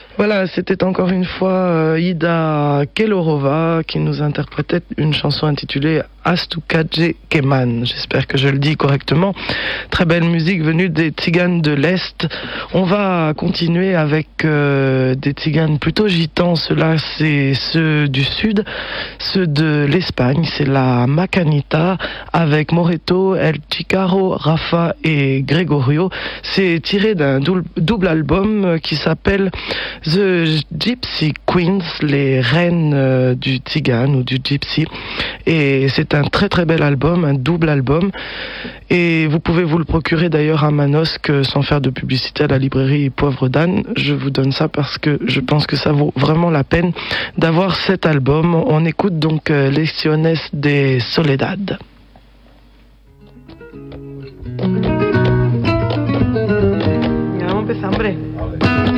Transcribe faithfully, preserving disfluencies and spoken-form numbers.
Voilà, c'était encore une fois euh, Ida Kelorova qui nous interprétait une chanson intitulée Astukaje Keman. J'espère que je le dis correctement. Très belle musique venue des Tziganes de l'Est. On va continuer avec euh, des Tziganes plutôt gitans. Ceux-là, c'est ceux du Sud, ceux de l'Espagne. C'est la Macanita avec Moreto, El Chicaro, Rafa et Gregorio. C'est tiré d'un double album qui s'appelle The Gypsy Queens, les reines euh, du Tzigane ou du Gypsy. Et c'est un très très bel album, un double album. Et vous pouvez vous le procurer d'ailleurs à Manosque sans faire de publicité à la librairie Poivre d'Âne. Je vous donne ça parce que je pense que ça vaut vraiment la peine d'avoir cet album. On écoute donc euh, Lecciones de Soledad. Ya vamos a empezar, hombre.